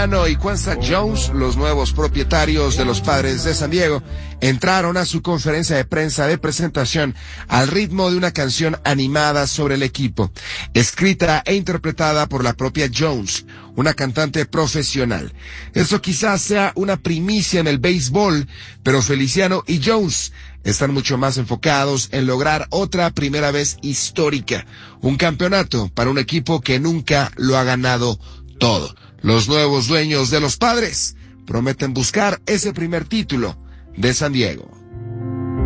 Feliciano y Quincy Jones, los nuevos propietarios de los Padres de San Diego, entraron a su conferencia de prensa de presentación al ritmo de una canción animada sobre el equipo, escrita e interpretada por la propia Jones, una cantante profesional. Esto quizás sea una primicia en el béisbol, pero Feliciano y Jones están mucho más enfocados en lograr otra primera vez histórica, un campeonato para un equipo que nunca lo ha ganado todo. Los nuevos dueños de los Padres prometen buscar ese primer título de San Diego.